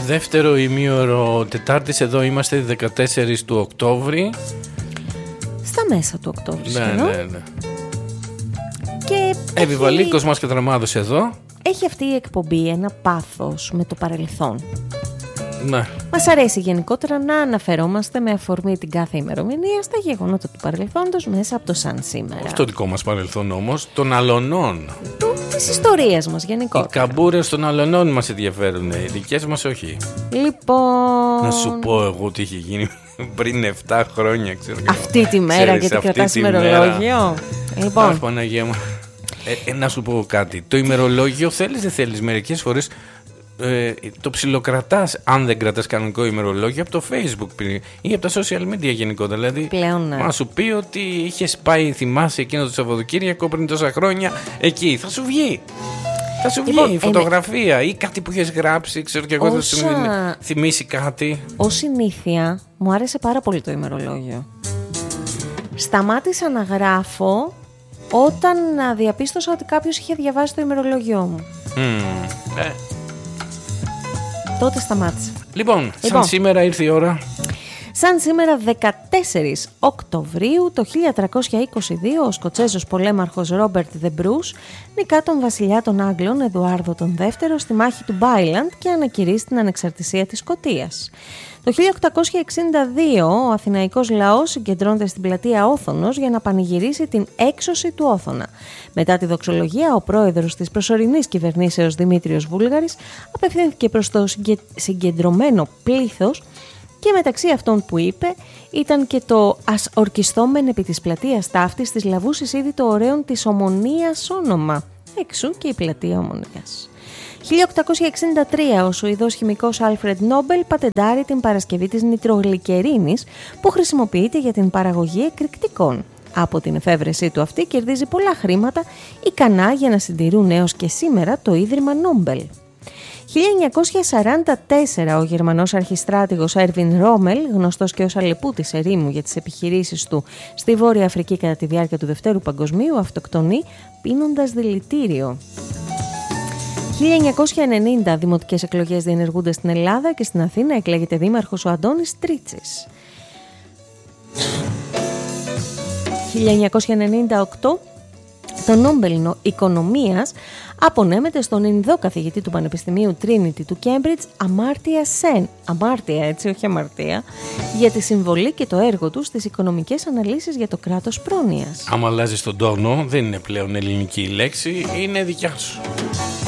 δεύτερο ημίωρο Τετάρτης. Εδώ είμαστε 14 του Οκτώβρη. Στα μέσα του Οκτώβρη. Ναι. Και Βαλίκος μας και Δραμάδος εδώ. Έχει αυτή η εκπομπή ένα πάθος με το παρελθόν. Ναι. Μας αρέσει γενικότερα να αναφερόμαστε με αφορμή την κάθε ημερομηνία στα γεγονότα του παρελθόντος μέσα από το σαν σήμερα. Όχι το δικό μας παρελθόν όμως, των αλωνών. Της ιστορίας μας γενικότερα. Οι καμπούρες των αλωνών μας ενδιαφέρουν, οι δικές μας όχι. Λοιπόν... Να σου πω εγώ τι είχε γίνει πριν 7 χρόνια, ξέρω. Αυτή τη μέρα, γιατί κρατάς ημερολόγιο. Λοιπόν. Παναγία μου. Να σου πω κάτι. Το ημερολόγιο θέλεις δεν θέλεις μερικές φορές το ψιλοκρατάς, αν δεν κρατάς κανονικό ημερολόγιο, από το Facebook ή από τα social media γενικότερα. Δηλαδή, πλέον, ναι. Μα σου πει ότι είχες πάει, θυμάσαι εκείνο το Σαββατοκύριακο πριν τόσα χρόνια, εκεί θα σου βγει. Θα σου βγει φωτογραφία ή κάτι που έχεις γράψει, ξέρω και εγώ θα σου θυμίσει κάτι. Ως συνήθεια, μου άρεσε πάρα πολύ το ημερολόγιο. Σταμάτησα να γράφω όταν διαπίστωσα ότι κάποιος είχε διαβάσει το ημερολόγιό μου. Τότε σταμάτησα. Λοιπόν, σαν σήμερα ήρθε η ώρα. Σαν σήμερα 14 Οκτωβρίου το 1322 ο Σκοτσέζος πολέμαρχος Ρόμπερτ Δε Μπρούς νικά τον βασιλιά των Άγγλων Εδουάρδο τον δεύτερο στη μάχη του Μπάιλαντ και ανακηρύσσει την ανεξαρτησία της Σκωτίας. Το 1862 ο αθηναϊκός λαός συγκεντρώνεται στην πλατεία Όθωνος για να πανηγυρίσει την έξωση του Όθωνα. Μετά τη δοξολογία, ο πρόεδρος της προσωρινής κυβερνήσεως Δημήτριος Βούλγαρης απευθύνθηκε προς το συγκεντρωμένο πλήθος και μεταξύ αυτών που είπε ήταν και το «Ας ορκιστόμεν επί της πλατείας ταύτης της λαβούσης ήδη το ωραίον της Ομονίας όνομα». Εξού και η πλατεία Ομονίας. 1863 ο Σουηδός χημικός Άλφρεντ Νόμπελ πατεντάρει την παρασκευή της νητρογλυκερίνης που χρησιμοποιείται για την παραγωγή εκρηκτικών. Από την εφεύρεσή του αυτή κερδίζει πολλά χρήματα ικανά για να συντηρούν έως και σήμερα το Ίδρυμα Νόμπελ. 1944 ο Γερμανός αρχιστράτηγος Έρβιν Ρόμελ, γνωστός και ως αλεπούτης ερήμου για τις επιχειρήσεις του στη Βόρεια Αφρική κατά τη διάρκεια του Δευτέρου Παγκοσμίου, αυτοκτονεί πίνοντας δηλητήριο. 1990 δημοτικές εκλογές διενεργούνται στην Ελλάδα και στην Αθήνα εκλέγεται δήμαρχος ο Αντώνης Τρίτσης. 1998 το Νόμπελ Οικονομίας απονέμεται στον Ινδό καθηγητή του Πανεπιστημίου Trinity του Cambridge Αμάρτια Σεν, αμάρτια έτσι όχι αμαρτία, για τη συμβολή και το έργο του στις οικονομικές αναλύσεις για το κράτος πρόνοιας. Άμα αλλάζεις τον τόνο δεν είναι πλέον ελληνική λέξη, είναι δικιά σου.